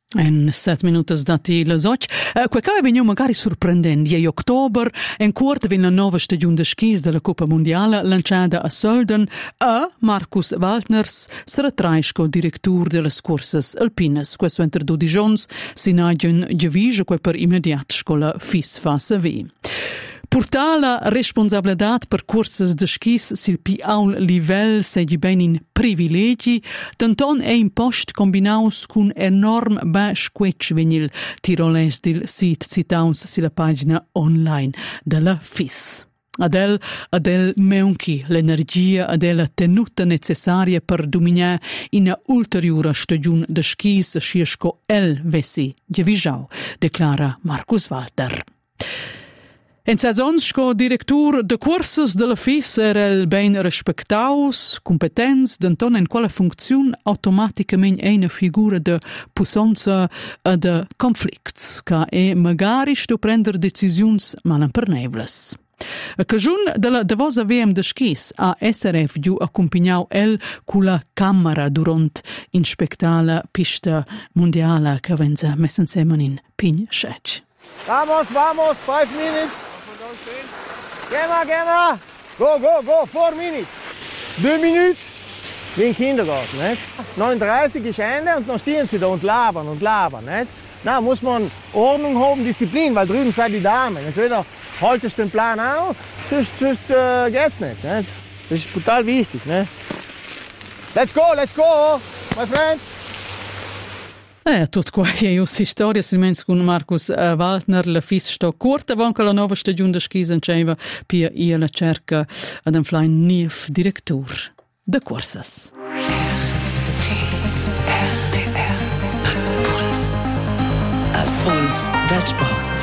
En 7 minutos dati le soc. Quel è venuto magari sorprendente. In ottobre, in corte viene la nuova stagione di skis della Coppa Mondiale lanciata a Sölden e Markus Waldners sarà traisco direttore delle corse alpines. Questo entro 2 giorni si nagen giovige que per immediat scola FIS fa Savi. Portar la responsabilità per corses de skis sil più alto livello seggi ben in privilegi, tanton è impost combinaus con enorm baix quetch venil tiroles dil sit citaus sulla pagina online della FIS. Adel meunchi l'energia adela tenuta necessaria per dominare in ulteriore stagione de skis sciesco el vessi giavigiau, declara Markus Walter. En sezonsco director de cursos de la FIS era el ben respectaus, competents, denton en quale funzione automaticamente una figura de puissance e de conflicts, ca e magari sto prender decisions malampernebles. A cagiun de la davosa VM de skis a SRF giù accompagnau el cu la camera durant inspectala pista mondiale che venza messen semen in Pign Schätsch. Vamos, 5 minutes. Geh mal. Go, 4 minutes. 2 minuten. Wie im Kindergarten, nicht? 39 ist Ende und dann stehen sie da und labern, nicht? Na, muss man Ordnung haben, Disziplin, weil drüben seid die Damen. Entweder haltest du den Plan auf, sonst geht's nicht, nicht? Das ist total wichtig, ne? Let's go, my friend. Tutto qua è aussi storia silmens con Markus Waldner la FIS sto corta anche la nuova stagione de skis in ceva pia ia la cerca ad un flying nief director de corsas. A Puls Dutch Ball.